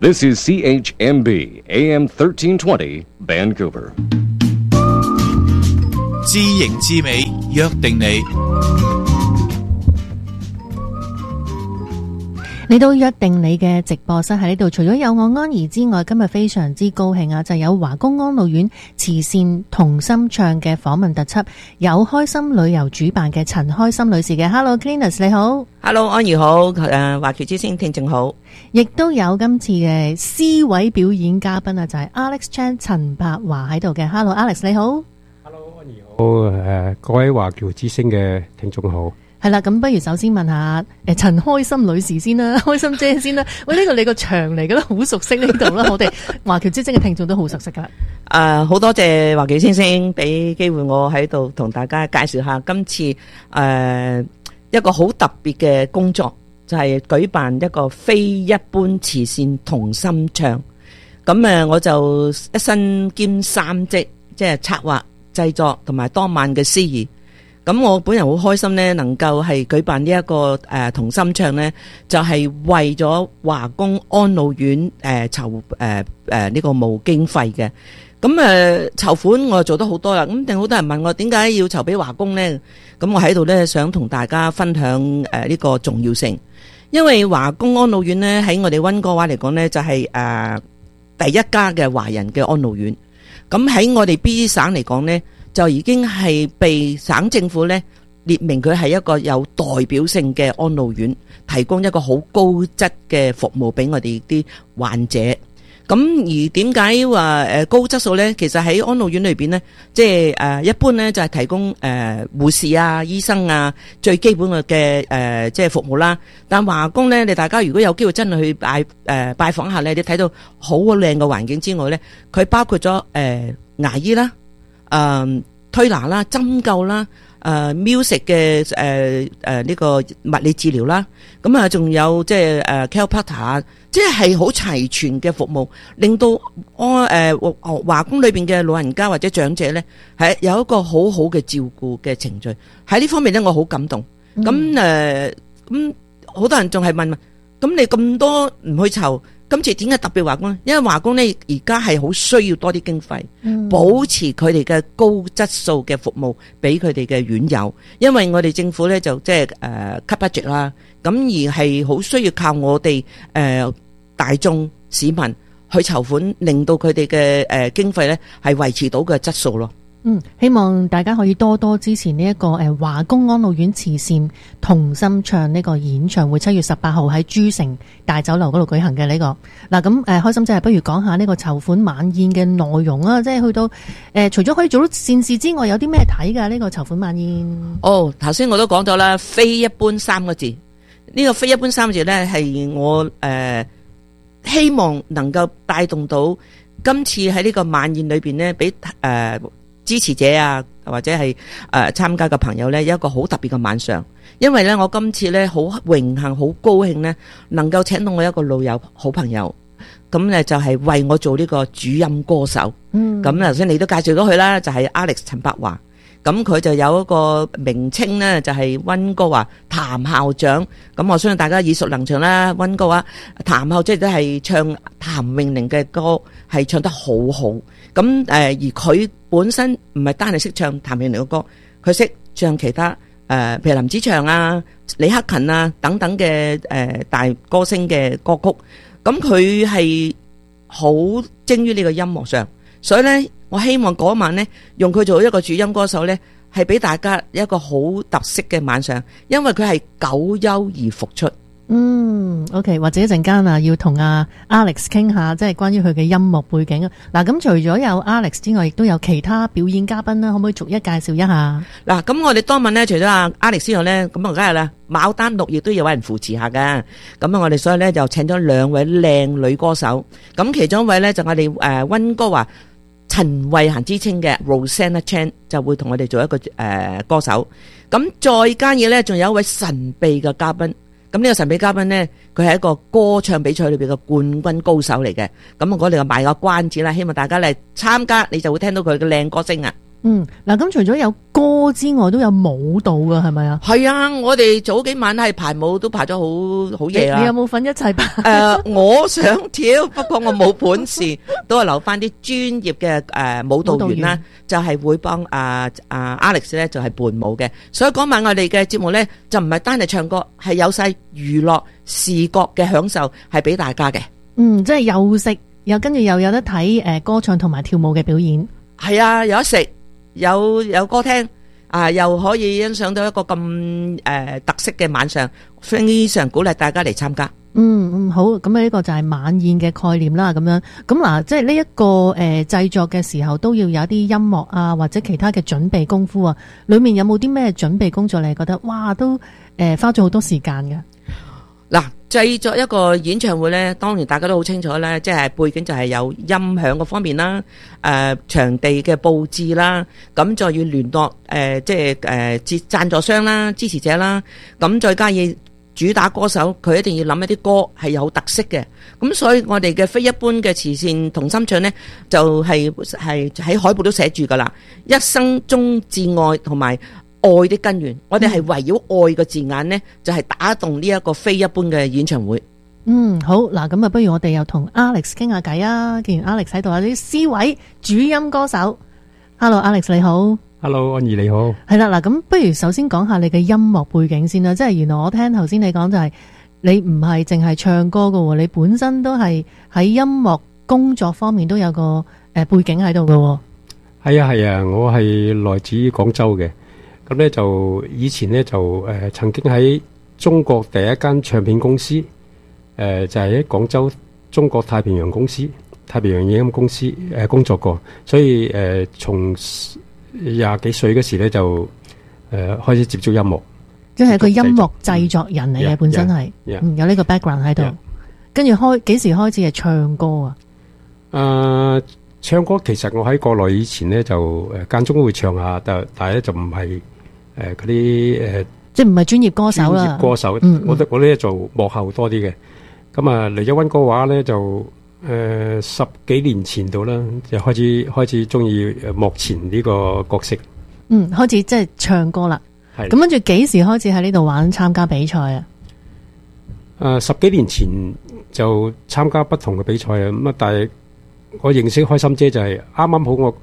This is CHMB AM 1320 Vancouver。 知形知美，約定你。 嚟到約定你嘅直播室喺呢度，除咗有我安怡之外，今日非常之高興啊！就有華工安老院慈善同心唱嘅訪問特輯，有開心旅遊主辦嘅陳開心女士嘅。Hello Cleaners 你好。 Hello 安怡好，華僑之聲聽眾好。 亦都有今次嘅 C 位表演嘉賓啊，就係 Alex Chan 陳柏華喺度嘅。Hello Alex 你好。 Hello 安怡好，各位華僑之聲嘅聽眾好。 係啦，咁不如首先問下陳開心女士先啦，開心姐先啦。喂，呢個你個場嚟嘅啦，好熟悉呢度啦，我哋華僑之聲嘅聽眾都好熟悉噶。 好多謝華僑先生俾機會我喺度同大家介紹下今次一個好特別嘅工作，就係舉辦一個非一般慈善同心唱。咁我就一身兼三職，即係策劃、製作同埋當晚嘅司儀。咁我本人好開心呢，能夠係舉辦呢一個同心唱呢，就係為咗華工安老院籌呢個募經費嘅。咁籌款我做得好多啦，咁定好多人問我點解要籌俾華工呢？咁我喺度呢，想同大家分享呢個重要性，因為華工安老院呢，喺我哋溫哥華嚟講呢，就係第一家嘅華人嘅安老院。咁喺我哋 B 省嚟講呢，就已經係被省政府咧列明佢係一個有代表性嘅安老院，提供一個好高質嘅服務俾我哋啲患者。咁而點解話高質素咧？其實喺安老院裏邊咧，即係一般咧就係提供護士啊、醫生啊最基本嘅即係服務啦。但華工咧，你大家如果有機會真係去拜訪下咧，你睇到好靚嘅環境之外咧，佢包括咗牙醫啦。推拿啦、針灸啦、music 嘅呢個物理治療啦，咁啊仲有即係chiropractor，即係好齊全嘅服務，令到華工裏邊嘅老人家或者長者咧係有一個好好嘅照顧嘅程序。喺呢方面咧，我好感動。咁咁好多人仲係問，咁你咁多唔去籌？今次點解特別華工呢？因為華工呢而家係好需要多啲經費，保持佢哋嘅高質素嘅服務俾佢哋嘅院友。因為我哋政府呢就即係cut budget啦，咁而係好需要靠我哋大眾市民去籌款，令到佢哋嘅經費呢係維持到嘅質素咯。 希望大家可以多多支持呢一個華工安老院慈善同心唱呢個演唱會，7月18號喺珠城大酒樓嗰度舉行嘅呢個。嗱咁開心姐不如講下呢個籌款晚宴嘅內容啊，即係去到除咗可以做到善事之外，有啲咩睇㗎呢個籌款晚宴？頭先我都講咗啦，非一般三個字。呢個非一般三個字呢，係我希望能夠帶動到今次喺呢個晚宴裏邊呢，俾支持者啊，或者係參加嘅朋友呢，有一個好特別嘅晚上。因為呢，我今次呢，好榮幸、好高興呢，能夠請到我一個老友、好朋友，咁呢就係為我做呢個主音歌手。咁頭先你都介紹咗佢啦，就係 Alex 陳柏華。咁佢就有一個名稱呢，就係溫哥華譚校長。咁我相信大家耳熟能詳啦，溫哥華譚校長都係唱譚詠麟嘅歌，係唱得好好。咁而佢本身唔係單係識唱譚詠麟嘅歌，佢識唱其他譬如林子祥啊、李克勤啊等等嘅大歌星嘅歌曲。咁佢係好精於呢個音樂上，所以呢，我希望嗰晚呢，用佢做一個主音歌手呢，係俾大家一個好特色嘅晚上，因為佢係久休而復出。 OK， 或者一陣間啊，要同阿 Alex 傾下，即係關於佢嘅音樂背景啊。嗱，咁除咗有 Alex 之外，亦都有其他表演嘉賓啦，可唔可以逐一介紹一下？ 嗱，咁我哋當晚呢，除咗阿 Alex 之外呢，咁啊，梗係啦，牡丹綠亦都有人扶持下㗎。咁啊，我哋所以呢，就請咗2位靚女歌手。咁其中一位呢，就我哋溫哥華陳慧嫻之稱嘅 Rosanna Chan 就會同我哋做一個歌手。咁再加嘢呢，仲有一位神秘嘅嘉賓。咁呢個神秘嘉賓呢，佢係一個歌唱比賽裏邊嘅冠軍高手嚟嘅。咁我哋就賣個關子啦，希望大家嚟參加，你就會聽到佢嘅靚歌聲啊！ 嗱，咁除咗有歌之外，都有舞蹈噶，係咪啊？ 係啊，我哋早幾晚係排舞都排咗好夜啦。 你有冇份一齊排？ 我想跳，不過我冇本事，都係留翻啲專業嘅舞蹈員啦，就係會幫Alex 咧就係伴舞嘅。所以嗰晚我哋嘅節目咧就唔係單係唱歌，係有晒娛樂視覺嘅享受，係俾大家嘅。 即係又食又跟住又有得睇歌唱同埋跳舞嘅表演。係啊，有得食。有歌聽又可以欣賞到一個咁特色嘅晚上，非常鼓勵大家嚟參加。 好，咁呢個就係晚宴嘅概念啦。咁樣咁嗱，即係呢一個製作嘅時候都要有一啲音樂啊，或者其他嘅準備功夫啊。裏面有冇啲咩準備工作你覺得哇都花咗好多時間嘅？ 嗱，製作一個演唱會咧，當然大家都好清楚咧，即係背景就係有音響嗰方面啦，場地嘅佈置啦，咁再要聯絡即係贊助商啦、支持者啦，咁再加以主打歌手，佢一定要諗一啲歌係有特色嘅。咁所以我哋嘅非一般嘅慈善同心唱咧，就係喺海報都寫住噶啦，一生中至愛同埋愛的根源，我哋係圍繞愛嘅字眼呢，就係打動呢一個非一般嘅演唱會。 好嗱，咁啊，不如我哋又同 Alex 傾下偈啊！既然 Alex 喺度，有啲 C 位主音歌手。Hello Alex 你好。 Hello 安怡你好。 係啦，嗱，咁不如首先講下你嘅音樂背景先啦。即係原來我聽頭先你講就係你唔係淨係唱歌噶，你本身都係喺音樂工作方面都有個背景喺度噶。 係啊，我係來自廣州嘅。咁咧就以前咧就曾經喺中國第一間唱片公司就係喺廣州中國太平洋公司、太平洋影音公司工作過，所以從20幾歲嗰時咧就開始接觸音樂， 即係個音樂製作人嚟嘅，本身係有呢個 background 喺度。跟住幾時開始係唱歌啊？ 唱歌其實我喺國內以前咧就間中會唱下，但係咧就唔係嗰啲即係唔係專業歌手啦。 專業歌手，我咧做幕後多啲嘅。咁啊嚟咗溫哥華咧就10幾年前度啦，就開始中意幕前呢個角色。 開始即係唱歌啦。咁跟住幾時開始喺呢度玩參加比賽啊 ？10幾年前就參加不同嘅比賽啊。咁啊，但係我認識開心姐就係啱啱好我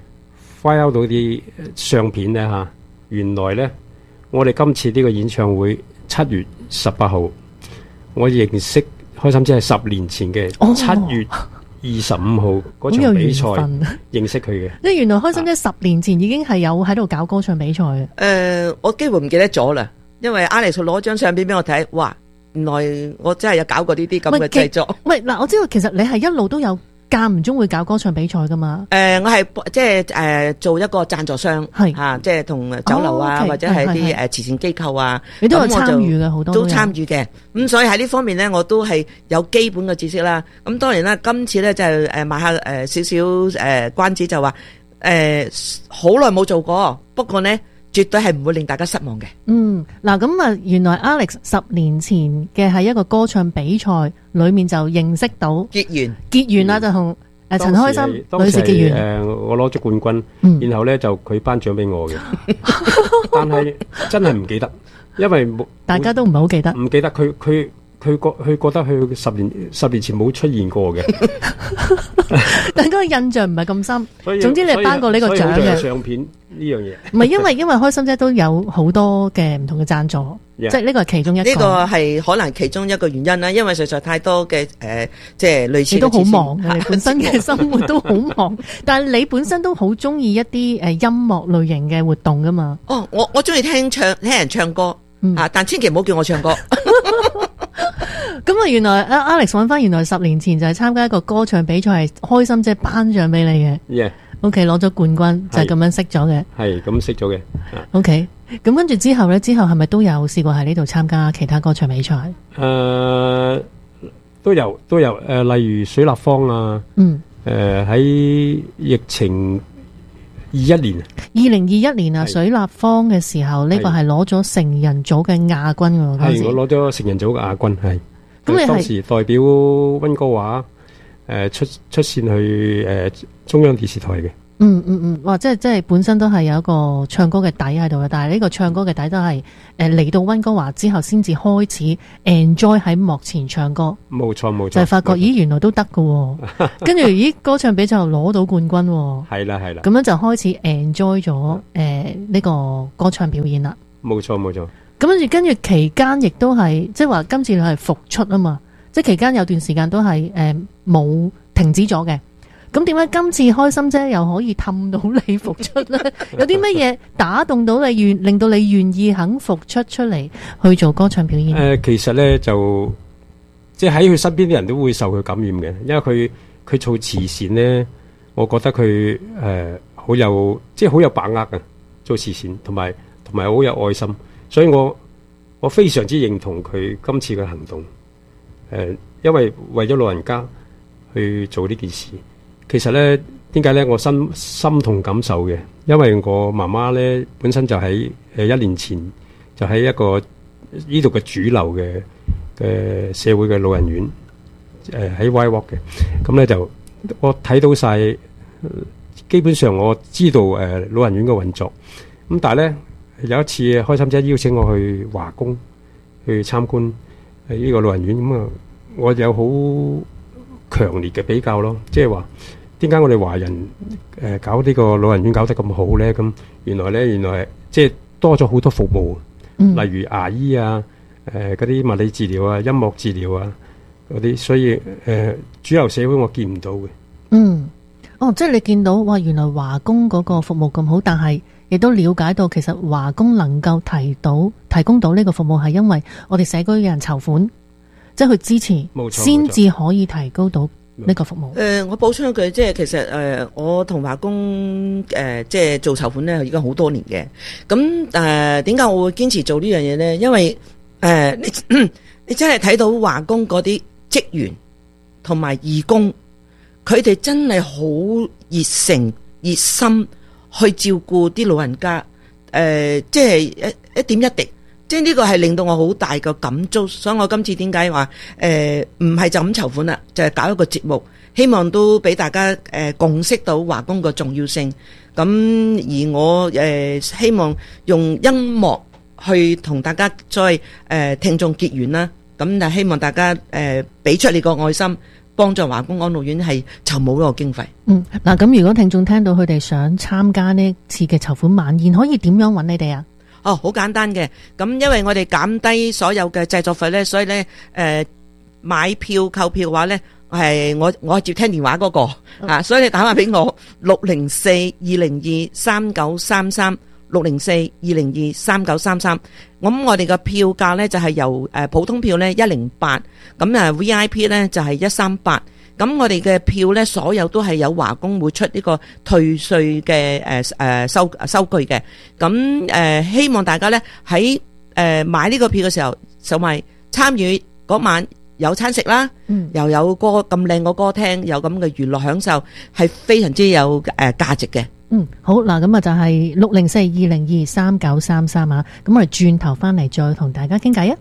file 到啲相片咧吓。原來咧，我哋今次呢個演唱會7月18號，我認識開心姐係10年前嘅7月25號嗰場比賽認識佢嘅。即係原來開心姐10年前已經係有喺度搞歌唱比賽嘅。 我幾乎唔記得咗啦，因為 Alex 攞張相片俾我睇，哇！原來我真係有搞過呢啲咁嘅製作。喂， 嗱，我知道其實你係一路都有間唔中會搞歌唱比賽噶嘛？ 我係即係做一個贊助商，係即係同酒樓或者係啲慈善機構啊， 你都有參與嘅，好多都參與嘅。咁所以喺呢方面咧，我都係有基本嘅知識啦。咁當然啦，今次咧就賣下少少關子，就話好耐冇做過，不過呢，絕對係唔會令大家失望嘅。 嗱咁啊，原來 Alex 10年前嘅係一個歌唱比賽裏面就認識到結緣啦，就同陳開心女士結緣。 我攞咗冠軍，然後咧就佢頒獎俾我嘅，但係真係唔記得，因為大家都唔係好記得， 唔記得佢覺得佢10年前冇出現過嘅， 但係嗰個印象唔係咁深。總之你係頒過呢個獎嘅相片呢樣嘢，唔係因為開心姐都有好多嘅唔同嘅贊助，即係呢個係其中一個。 呢個係可能其中一個原因啦，因為實在太多嘅即係類似。 你都好忙嘅，你本身嘅生活都好忙，但係你本身都好中意一啲音樂類型嘅活動噶嘛？ 哦，我中意聽人唱歌但千祈唔好叫我唱歌。 咁啊，原來 Alex 揾翻，原來10年前就係參加一個歌唱比賽，係開心姐頒獎俾你嘅。OK， 攞咗冠軍就係咁樣識咗嘅。係咁識咗嘅。 OK，咁跟住之後咧，係咪都有試過喺呢度參加其他歌唱比賽？ 都有例如水立方啊。喺疫情2021年啊，水立方嘅時候，呢個係攞咗成人組嘅亞軍喎。係我攞咗成人組嘅亞軍，係。咁你當時代表溫哥華出線去中央電視台嘅。 哇！即係本身都係有一個唱歌嘅底喺度嘅，但係呢個唱歌嘅底都係嚟到溫哥華之後先至開始 enjoy 喺幕前唱歌。 冇錯， 就係發覺咦原來都得㗎，跟住咦歌唱比賽又攞到冠軍， 係啦， 咁樣就開始 enjoy 咗呢個歌唱表演啦。 冇錯。 咁跟住期間亦都係即係話今次係復出啊嘛，即係期間有段時間都係冇停止咗嘅。咁點解今次開心姐又可以氹到你復出咧？有啲乜嘢打動到你令到你願意肯復出嚟去做歌唱表演？ 其實咧就即係喺佢身邊啲人都會受佢感染嘅，因為佢做慈善咧，我覺得佢好有把握嘅做慈善，同埋好有愛心，所以我非常之認同佢今次嘅行動。因為為咗老人家去做呢件事。其實咧，點解咧？我心同感受嘅，因為我媽媽咧本身就喺1年前就喺一個呢度嘅主流嘅社會嘅老人院，喺 White Walk 嘅。咁咧就我睇到晒，基本上我知道老人院嘅運作。咁但係咧有一次開心姐邀請我去華工去參觀呢個老人院，咁啊我有好強烈嘅比較咯，即係話點解我哋華人搞呢個老人院搞得咁好咧？咁原來即係多咗好多服務，例如牙醫啊、嗰啲物理治療啊、音樂治療啊嗰啲，所以主流社會我見唔到嘅。 即係你見到哇，原來華工嗰個服務咁好，但係亦都了解到其實華工能夠提供到呢個服務係因為我哋社區嘅人籌款。即係去支持，先至可以提高到呢個服務。 我補充一句，即係其實我同華工即係做籌款咧，已經好多年嘅。咁點解我會堅持做呢樣嘢咧？因為你真係睇到華工嗰啲職員同埋義工，佢哋真係好熱誠、熱心去照顧啲老人家。即係一點一滴。即係呢個係令到我好大嘅感觸，所以我今次點解話唔係就咁籌款啦，就係搞一個節目，希望都俾大家共識到華工嘅重要性。咁而我希望用音樂去同大家再聽眾結緣啦。咁就希望大家俾出你個愛心，幫助華工安老院係籌募嗰個經費。 嗱，咁如果聽眾聽到佢哋想參加呢次嘅籌款晚宴，可以點樣揾你哋啊？ 好簡單嘅，咁因為我哋減低所有嘅製作費咧，所以咧買票購票嘅話咧，係我係接聽電話嗰個所以你打電話俾我604-202-3933 604-202-3933。咁我哋嘅票價咧就係由普通票咧108，咁VIP 咧就係138。咁我哋嘅票咧，所有都係有華工會出呢個退稅嘅收據嘅。咁希望大家咧喺買呢個票嘅時候，就咪參與嗰晚有餐食啦，又有歌咁靚嘅歌聽，有咁嘅娛樂享受，係非常之有價值嘅。 好嗱，咁啊就係604-202-3933啊。咁我哋轉頭翻嚟再同大家傾偈啊。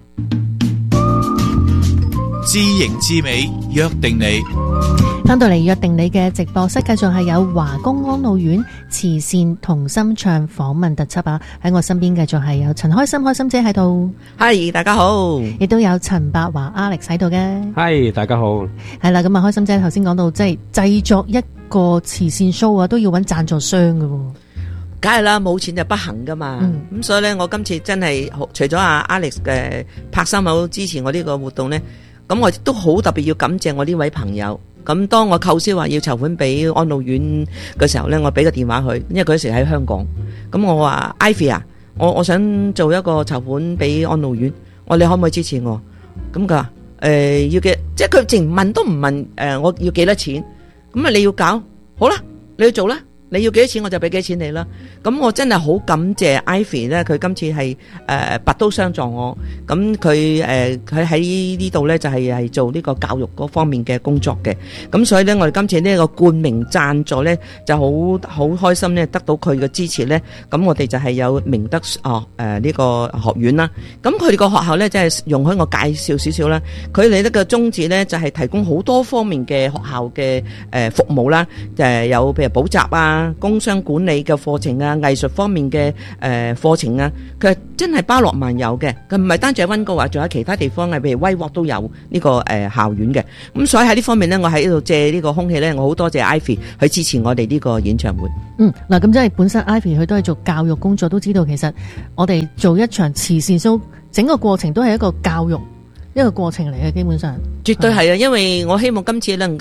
知形知美，約定你。 翻到嚟約定你嘅直播室，繼續係有華工安老院慈善同心唱訪問特輯啊！喺我身邊繼續係有陳開心姐喺度。 係，大家好。亦都有陳百華 Alex 喺度嘅。 係，大家好。 係啦，咁啊，開心姐頭先講到即係製作一個慈善 show 啊，都要揾贊助商㗎喎。 梗係啦，冇錢就不行噶嘛。咁所以咧，我今次真係除咗阿 Alex 嘅拍心口支持我呢個活動咧，咁我都好特別要感謝我呢位朋友。咁當我構思話要籌款俾安老院嘅時候咧，我俾個電話佢，因為佢嗰時喺香港。咁我話 Ivy 啊，我想做一個籌款俾安老院，我你可唔可以支持我？咁佢話要嘅，即係佢淨問都唔問我要幾多錢？咁啊你要搞好啦，你去做啦。你要幾多錢我就俾幾多錢你啦。咁我真係好感謝 Ivy 咧，佢今次係拔刀相助我。咁佢喺呢度咧就係做呢個教育嗰方面嘅工作嘅。咁所以咧我哋今次呢個冠名贊助咧就好開心咧，得到佢嘅支持咧。咁我哋就係有明德呢個學院啦。咁佢哋個學校咧即係容許我介紹少少啦。佢哋呢個宗旨咧就係提供好多方面嘅學校嘅服務啦。有譬如補習啊。 啊、工商管理嘅課程啊、藝術方面嘅課程啊，其實真係包羅萬有嘅。佢唔係單止喺溫哥華，仲有其他地方啊，譬如威沃都有呢個校院嘅。咁所以喺呢方面呢，我喺度借呢個空氣呢，我好多謝 Ivy 去支持我哋呢個演唱會。 嗱，咁即係本身 Ivy 佢都係做教育工作，都知道其實我哋做一場慈善 show，整個過程都係一個教育一個過程嚟嘅，基本上絕對係啊，因為我希望今次能夠